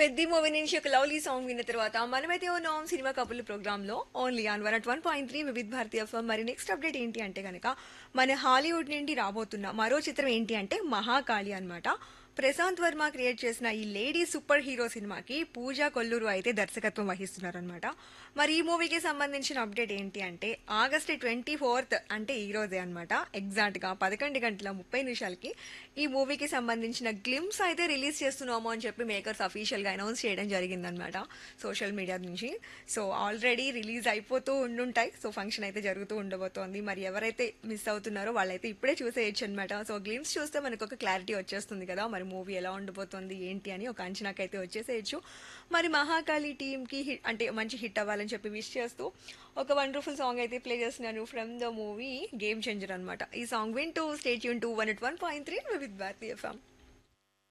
Peddi movie నుంచి ఒక lovely song విన్న తర్వాత మనమైతే ఉన్నాం సినిమా కబుర్లు ప్రోగ్రామ్ లో only on 101.3 Vividh Bharati FM. మరి నెక్స్ట్ అప్డేట్ ఏంటి అంటే కనుక మన హాలీవుడ్ నుండి రాబోతున్న మరో చిత్రం ఏంటి అంటే మహాకాళి అన్నమాట. ప్రశాంత్ వర్మ క్రియేట్ చేసిన ఈ లేడీ సూపర్ హీరో సినిమాకి పూజా కొల్లూరు అయితే దర్శకత్వం వహిస్తున్నారనమాట. మరి ఈ మూవీకి సంబంధించిన అప్డేట్ ఏంటి అంటే ఆగస్టు 24th అంటే ఈ రోజే అనమాట, ఎగ్జాక్ట్ గా 11:30 ఈ మూవీకి సంబంధించిన గ్లిమ్స్ అయితే రిలీజ్ చేస్తున్నాము అని చెప్పి మేకర్స్ అఫీషియల్ గా అనౌన్స్ చేయడం జరిగిందనమాట సోషల్ మీడియా నుంచి. సో ఆల్రెడీ రిలీజ్ అయిపోతూ ఉండుంటాయి. సో ఫంక్షన్ అయితే జరుగుతూ ఉండబోతోంది. మరి ఎవరైతే మిస్ అవుతున్నారో వాళ్ళైతే ఇప్పుడే చూసేయచ్చు అనమాట. సో గ్లిమ్స్ చూస్తే మనకు ఒక క్లారిటీ వచ్చేస్తుంది కదా, మరి మూవీ ఎలా ఉండబోతోంది ఏంటి అని ఒక అంచనాకైతే వచ్చేసేయచ్చు. మరి మహాకాళి టీమ్ కి అంటే మంచి హిట్ అవ్వాలని చెప్పి విష్ చేస్తూ ఒక వండర్ఫుల్ సాంగ్ అయితే ప్లే చేస్తున్నాను from the movie game changer అనమాట. ఈ సాంగ్ వింటూ stay tune to 101.3 with Bharati FM.